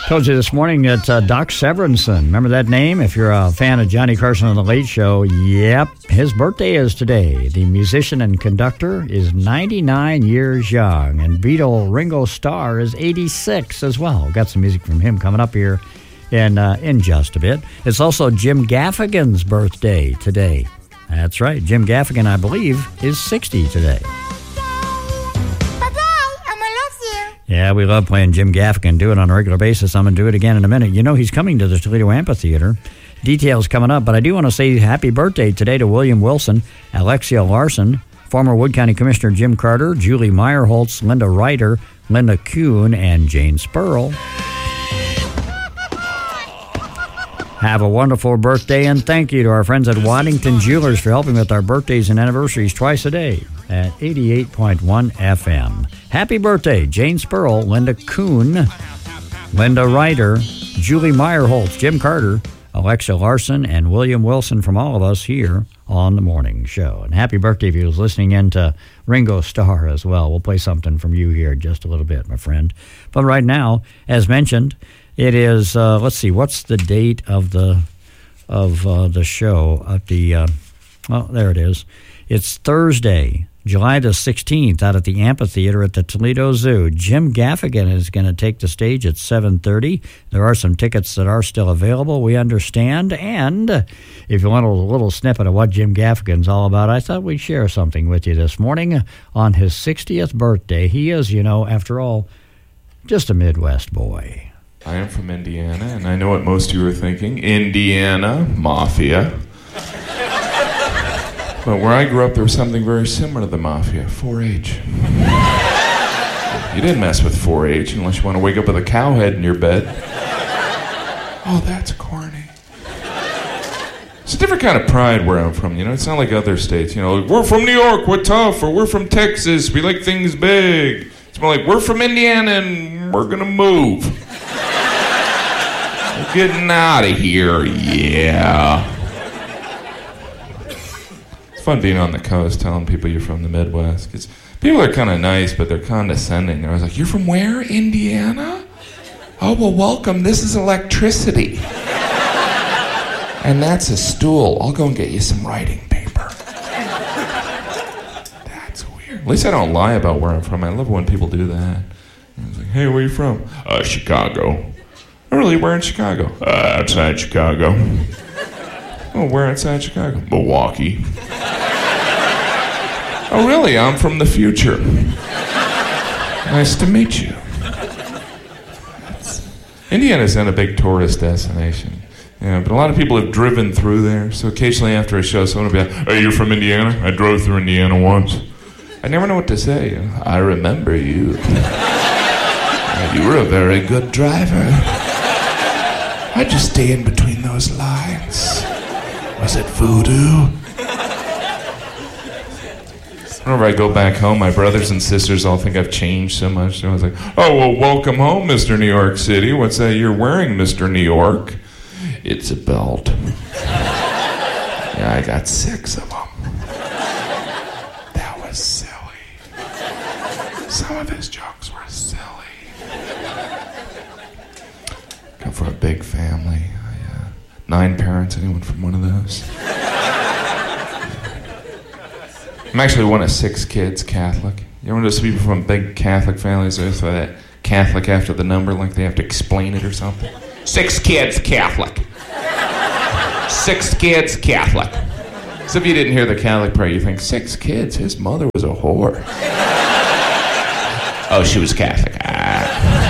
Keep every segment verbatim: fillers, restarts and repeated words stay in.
Told you this morning that uh, Doc Severinsen, remember that name? If you're a fan of Johnny Carson on The Late Show, yep, his birthday is today. The musician and conductor is ninety-nine years young, and Beatle Ringo Starr is eighty-six as well. Got some music from him coming up here in, uh, in just a bit. It's also Jim Gaffigan's birthday today. That's right, Jim Gaffigan, I believe, is sixty today. Yeah, we love playing Jim Gaffigan. Do it on a regular basis. I'm going to do it again in a minute. You know, he's coming to the Toledo Amphitheater. Details coming up, but I do want to say happy birthday today to William Wilson, Alexia Larson, former Wood County Commissioner Jim Carter, Julie Meyerholtz, Linda Ryder, Linda Kuhn, and Jane Spurl. Have a wonderful birthday, and thank you to our friends at Waddington Jewelers for helping with our birthdays and anniversaries twice a day at eighty-eight point one F M. Happy birthday, Jane Spurl, Linda Kuhn, Linda Ryder, Julie Meyerholtz, Jim Carter, Alexa Larson, and William Wilson from all of us here on The Morning Show. And happy birthday if you was listening in to Ringo Starr as well. We'll play something from you here in just a little bit, my friend. But right now, as mentioned, it is, uh, let's see, what's the date of the of uh, the show? At the, uh, well, there it is. It's Thursday, July the sixteenth, out at the amphitheater at the Toledo Zoo. Jim Gaffigan is going to take the stage at seven thirty. There are some tickets that are still available, we understand. And if you want a little snippet of what Jim Gaffigan's all about, I thought we'd share something with you this morning on his sixtieth birthday. He is, you know, after all, just a Midwest boy. I am from Indiana, and I know what most of you are thinking. Indiana Mafia. But where I grew up, there was something very similar to the Mafia, four H. You didn't mess with four H unless you want to wake up with a cow head in your bed. Oh, that's corny. It's a different kind of pride where I'm from, you know? It's not like other states, you know, like, we're from New York, we're tough, or we're from Texas, we like things big. It's more like, we're from Indiana and we're gonna move. We're getting out of here, yeah. It's fun being on the coast, telling people you're from the Midwest, because people are kind of nice, but they're condescending. They're always like, you're from where? Indiana? Oh, well, welcome. This is electricity. And that's a stool. I'll go and get you some writing paper. That's weird. At least I don't lie about where I'm from. I love when people do that. I was like, hey, where are you from? Uh, Chicago. Oh, really? Where in Chicago? Uh, outside Chicago. Oh, where outside Chicago? Milwaukee. Oh, really? I'm from the future. Nice to meet you. Indiana's not a big tourist destination. Yeah, but a lot of people have driven through there, so occasionally after a show, someone will be like, oh, you're from Indiana? I drove through Indiana once. I never know what to say. I remember you. You were a very good driver. I just stay in between those lines. Was it voodoo? Whenever I go back home, my brothers and sisters all think I've changed so much. So I was like, oh, well, welcome home, Mister New York City. What's that you're wearing, Mister New York? It's a belt. Yeah, I got six of them. That was silly. Some of his jokes were silly. Come from a big family. I, uh, nine parents, anyone from one of those? I'm actually one of six kids, Catholic. You ever notice people from big Catholic families, they throw that Catholic after the number like they have to explain it or something? Six kids, Catholic. Six kids, Catholic. So if you didn't hear the Catholic prayer, you think, six kids? His mother was a whore. Oh, she was Catholic. Ah.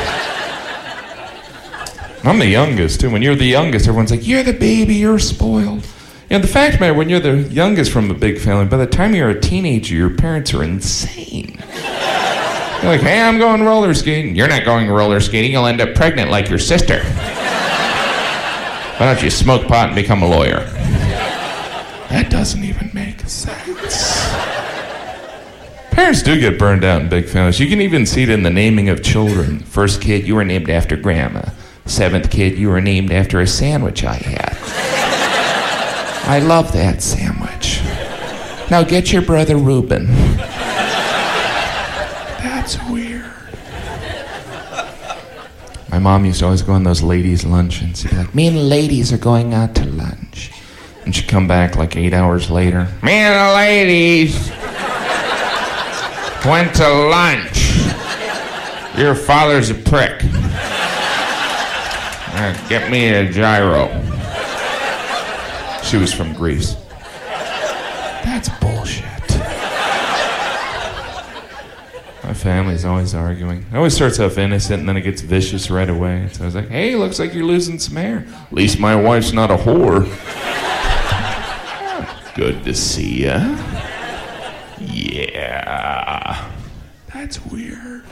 I'm the youngest, too. When you're the youngest, everyone's like, you're the baby, you're spoiled. You know, the fact matter, when you're the youngest from a big family, by the time you're a teenager, your parents are insane. You're like, hey, I'm going roller skating. You're not going roller skating. You'll end up pregnant like your sister. Why don't you smoke pot and become a lawyer? That doesn't even make sense. Parents do get burned out in big families. You can even see it in the naming of children. First kid, you were named after Grandma. Seventh kid, you were named after a sandwich I had. I love that sandwich. Now get your brother Reuben. That's weird. My mom used to always go on those ladies' luncheons. She'd be like, me and the ladies are going out to lunch. And she'd come back like eight hours later. Me and the ladies went to lunch. Your father's a prick. Uh, get me a gyro. She was from Greece. That's bullshit. My family's always arguing. It always starts off innocent and then it gets vicious right away. So I was like, hey, looks like you're losing some hair. At least my wife's not a whore. Good to see ya. Yeah. That's weird.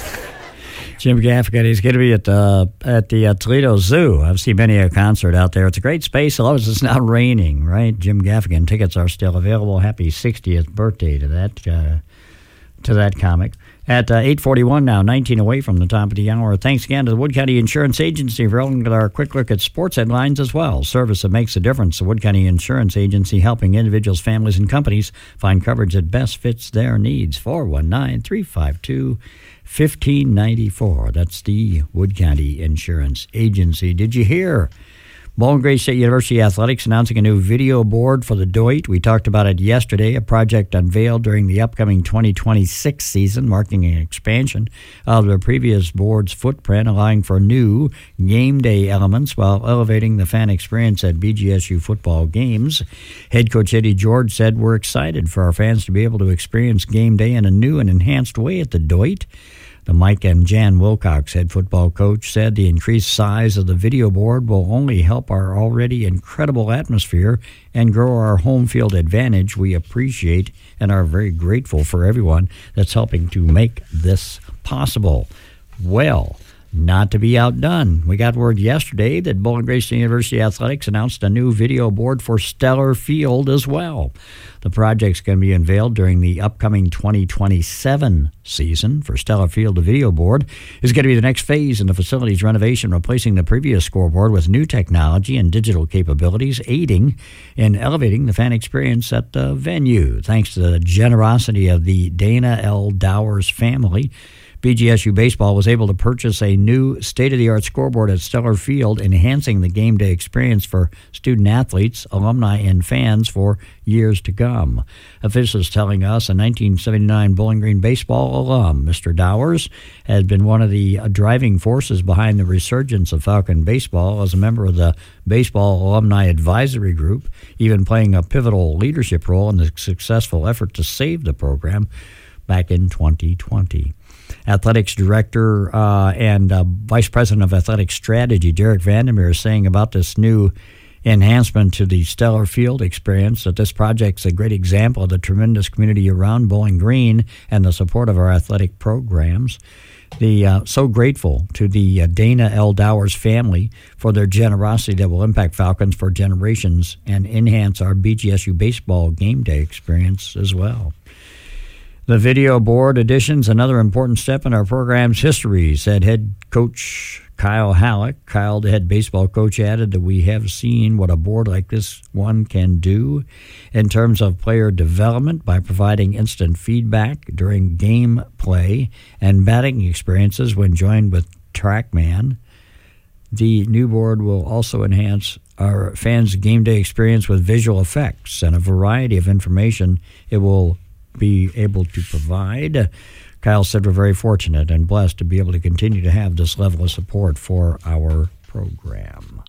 Jim Gaffigan, he's going to be at the, at the uh, Toledo Zoo. I've seen many a concert out there. It's a great space as long as it's not raining, right? Jim Gaffigan, tickets are still available. Happy sixtieth birthday to that uh, to that comic. At uh, eight forty-one now, nineteen away from the top of the hour. Thanks again to the Wood County Insurance Agency for helping with our quick look at sports headlines as well. Service that makes a difference. The Wood County Insurance Agency helping individuals, families, and companies find coverage that best fits their needs. four one nine, three five two, one five nine four. That's the Wood County Insurance Agency. Did you hear? Bowling Green State University Athletics announcing a new video board for the Doit. We talked about it yesterday, a project unveiled during the upcoming twenty twenty-six season, marking an expansion of the previous board's footprint, allowing for new game day elements while elevating the fan experience at B G S U football games. Head coach Eddie George said, we're excited for our fans to be able to experience game day in a new and enhanced way at the Doit. The Mike and Jan Wilcox head football coach said the increased size of the video board will only help our already incredible atmosphere and grow our home field advantage. We appreciate and are very grateful for everyone that's helping to make this possible. Well, not to be outdone, we got word yesterday that Bowling Green State University Athletics announced a new video board for Stellar Field as well. The project's going to be unveiled during the upcoming twenty twenty-seven season. For Stellar Field, the video board is going to be the next phase in the facility's renovation, replacing the previous scoreboard with new technology and digital capabilities, aiding in elevating the fan experience at the venue. Thanks to the generosity of the Dana L. Dowers family, B G S U Baseball was able to purchase a new state-of-the-art scoreboard at Stellar Field, enhancing the game day experience for student-athletes, alumni, and fans for years to come. Officials telling us a nineteen seventy-nine Bowling Green baseball alum, Mister Dowers, has been one of the driving forces behind the resurgence of Falcon baseball as a member of the Baseball Alumni Advisory Group, even playing a pivotal leadership role in the successful effort to save the program back in twenty twenty. Athletics Director uh, and uh, Vice President of Athletic Strategy, Derek Vandermeer, is saying about this new enhancement to the Stellar Field experience that this project's a great example of the tremendous community around Bowling Green and the support of our athletic programs. The uh, so grateful to the uh, Dana L. Dowers family for their generosity that will impact Falcons for generations and enhance our B G S U baseball game day experience as well. The video board addition's another important step in our program's history, said head coach Kyle Halleck. Kyle, the head baseball coach, added that we have seen what a board like this one can do in terms of player development by providing instant feedback during game play and batting experiences when joined with TrackMan. The new board will also enhance our fans' game day experience with visual effects and a variety of information it will be able to provide. Kyle said we're very fortunate and blessed to be able to continue to have this level of support for our program.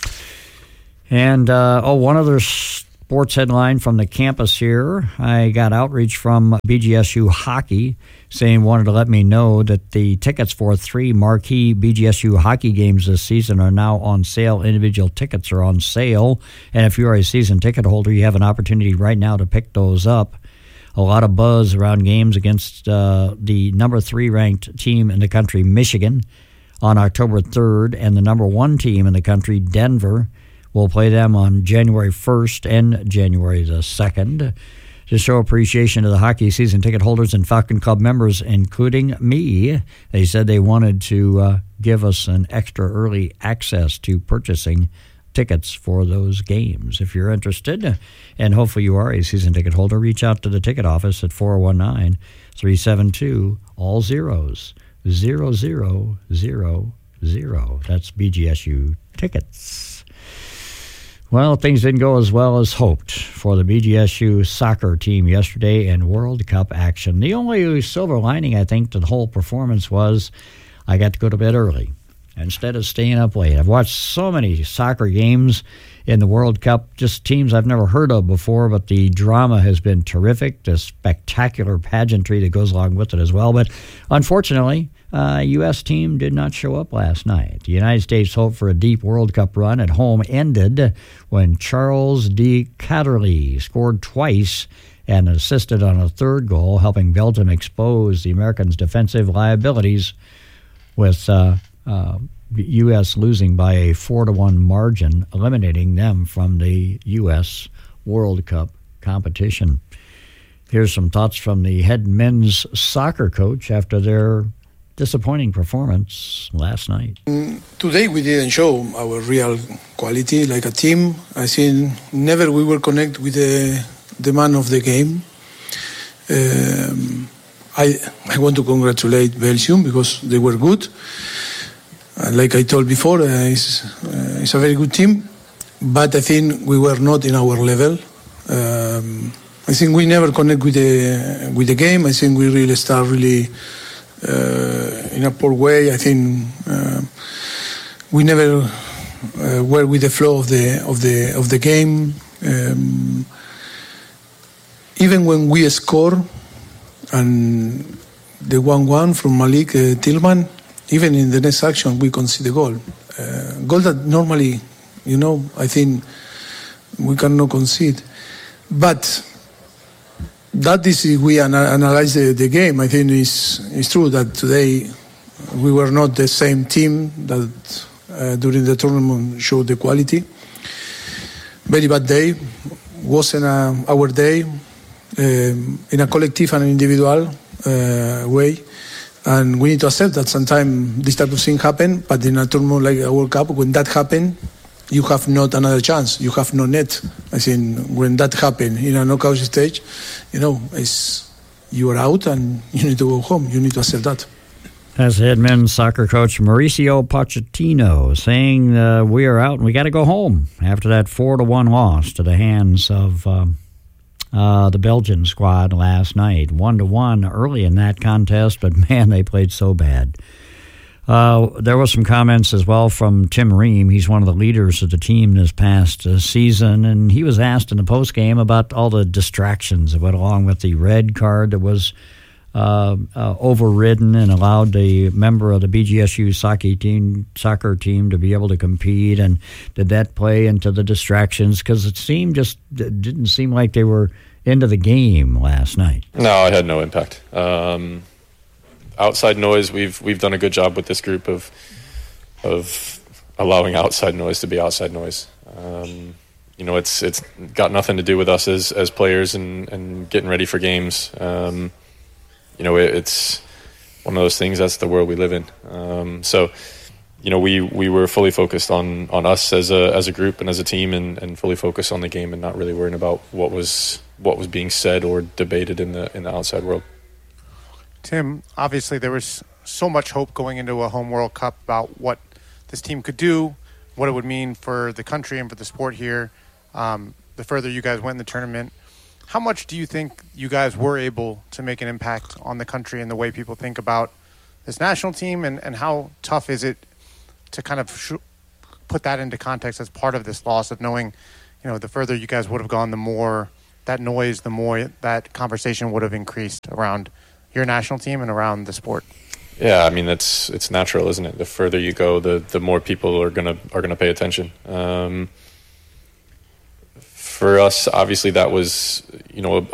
And, uh, oh, one other sports headline from the campus here. I got outreach from B G S U Hockey saying wanted to let me know that the tickets for three marquee B G S U hockey games this season are now on sale. Individual tickets are on sale. And if you're a season ticket holder, you have an opportunity right now to pick those up. A lot of buzz around games against uh, the number three ranked team in the country, Michigan, on October third, and the number one team in the country, Denver. We'll play them on January first and January the second. To show appreciation to the hockey season ticket holders and Falcon Club members, including me, they said they wanted to uh, give us an extra early access to purchasing tickets for those games. If you're interested, and hopefully you are a season ticket holder, reach out to the ticket office at four one nine, three seven two, all zeros, zero zero zero zero. That's B G S U tickets. Well, things didn't go as well as hoped for the B G S U soccer team yesterday in World Cup action. The only silver lining, I think, to the whole performance was I got to go to bed early instead of staying up late. I've watched so many soccer games in the World Cup, just teams I've never heard of before, but the drama has been terrific, the spectacular pageantry that goes along with it as well. But unfortunately, uh, U S team did not show up last night. The United States' hope for a deep World Cup run at home ended when Charles D. Catterley scored twice and assisted on a third goal, helping Belgium expose the Americans' defensive liabilities, with uh, uh, U S losing by a four to one margin, eliminating them from the U S World Cup competition. Here's some thoughts from the head men's soccer coach after their disappointing performance last night. Today we didn't show our real quality like a team. I think never we will connect with the, the man of the game. Um, I I want to congratulate Belgium because they were good. Uh, like I told before, uh, it's, uh, it's a very good team, but I think we were not in our level. Um, I think we never connect with the with the game. I think we really start really uh, in a poor way. I think uh, we never uh, were with the flow of the of the of the game. Um, even when we score, and the one one from Malik uh, Tillman, even in the next action we concede the goal. Uh, goal that normally, you know, I think we cannot concede. But that is, if we ana- analyze the, the game, I think it's, it's true that today we were not the same team that uh, during the tournament showed the quality. Very bad day. Wasn't a, our day. Um, in a collective and individual uh, way, and we need to accept that sometimes this type of thing happen. But in a tournament like a World Cup, when that happen, you have not another chance. You have no net. I think when that happen in a knockout stage, you know, it's you are out and you need to go home. You need to accept that. That's head men's soccer coach Mauricio Pochettino saying uh, we are out and we got to go home after that four to one loss to the hands of. Um, Uh, the Belgian squad last night, one to one early in that contest, but man, they played so bad. Uh, there were some comments as well from Tim Ream. He's one of the leaders of the team this past uh, season, and he was asked in the postgame about all the distractions that went along with the red card that was uh, uh, overridden and allowed the member of the B G S U soccer team, soccer team to be able to compete, and did that play into the distractions? Because it seemed just it didn't seem like they were into the game last night. No, it had no impact. Um, outside noise, we've we've done a good job with this group of of allowing outside noise to be outside noise. Um, you know, it's it's got nothing to do with us as as players and, and getting ready for games. Um, you know, it, it's one of those things. That's the world we live in. Um, so, you know, we, we were fully focused on, on us as a as a group and as a team, and, and fully focused on the game, and not really worrying about what was what was being said or debated in the in the outside world. Tim, obviously there was so much hope going into a home World Cup about what this team could do, what it would mean for the country and for the sport here. Um, the further you guys went in the tournament, how much do you think you guys were able to make an impact on the country and the way people think about this national team, and, and how tough is it to kind of sh- put that into context as part of this loss, of knowing, you know, the further you guys would have gone, the more that noise, the more that conversation would have increased around your national team and around the sport? Yeah, I mean, it's it's natural, isn't it? The further you go, the the more people are gonna are gonna pay attention. Um, for us, obviously, that was, you know, a,